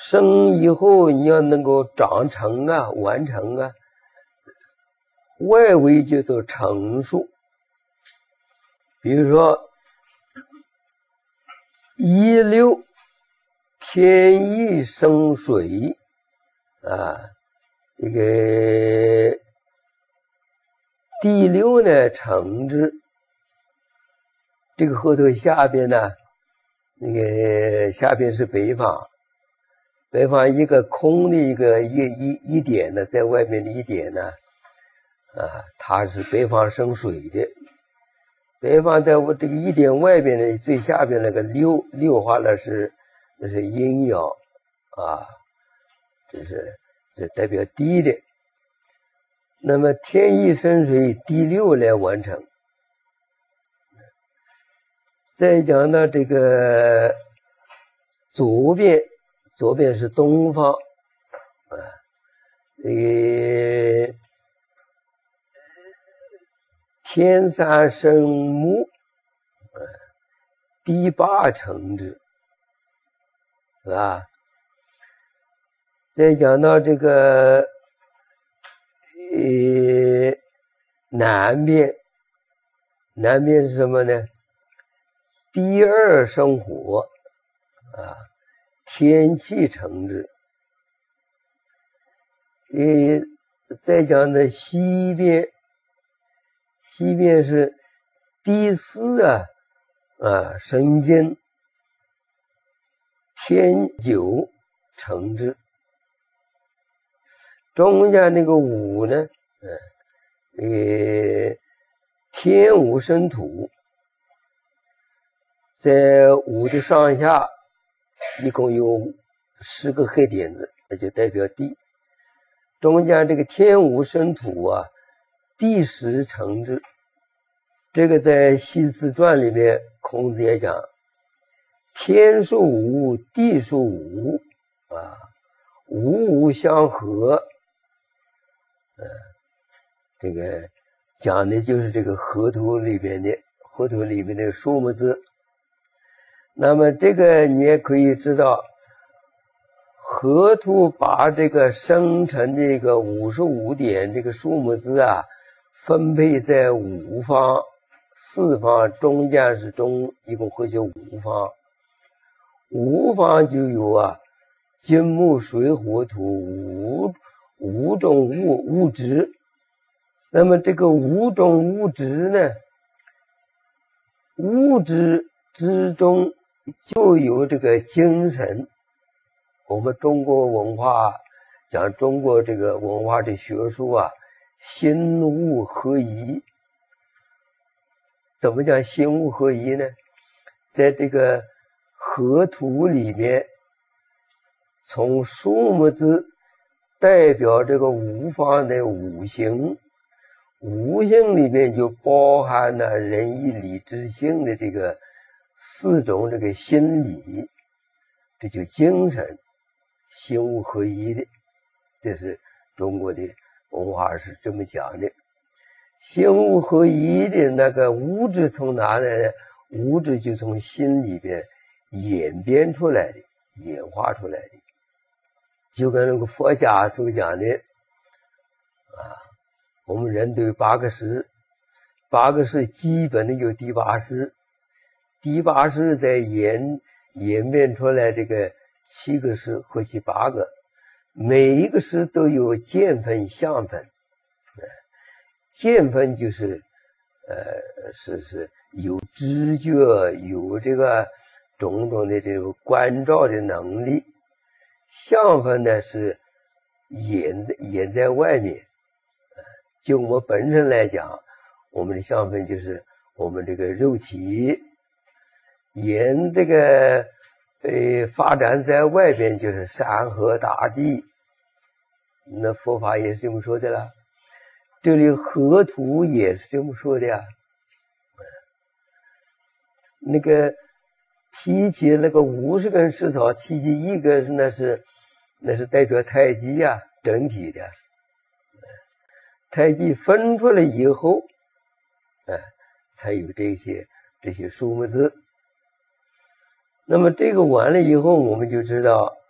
生以后你要能够长成啊，完成啊，外围叫做成数。比如说16天意生水啊，这个第6呢成之，这个后头下边呢，那个下边是北方，北方一个空的一点呢，在外面的一点呢，它是北方生水的。北方在我这个一点外边的最下边那个六画呢那是阴爻啊，这代表低的。那么天意生水第6来完成。再讲到这个左边是东方啊，天3生木，第8成之，是吧？再讲到这个南边是什么呢？第2生火啊，天气成之。再讲的西边是第4生金，天9成之。中间那个5呢，天5生土，在5的上下一共有10个黑点子，那就代表地。中间这个天5生土啊，地10成之。这个在《系辞传》里面，孔子也讲：天数5，地数5啊，5相合。这个讲的就是这个河图里面的数目字。那么这个你也可以知道，河图把这个生成这个55点这个数目字啊，分配在5方、4方，中间是中，一共合写5方。5方就有金木水火土五种物质。那么这个5种物质呢，物质之中就有这个精神。我们中国文化讲中国这个文化的学术啊，心物合一。怎么讲心物合一呢？在这个河图里面，从数目字代表这个5方的五行，五行里面就包含了仁义礼智信的这个4种这个心理，这就精神，心物合一的。这是中国的文化是这么讲的。心物合一的那个物质从哪来呢？物质就从心里边演变出来的，演化出来的。就跟那个佛家所讲的我们人都有8个识，8个识基本的有第8识，第8识再演变出来这个7个识，合起8个，每一个识都有见分相分。见分就是是有知觉，有这个种种的这个关照的能力。相分呢是演在外面。就我们本身来讲，我们的相分就是我们这个肉体，演这个发展在外边就是山河大地。那佛法也是这么说的了，这里河图也是这么说的呀。那个提起那个50根石草，提起一根那是代表太极呀，整体的。太极分出来以后，才有这些数目字。那么这个完了以后，我们就知道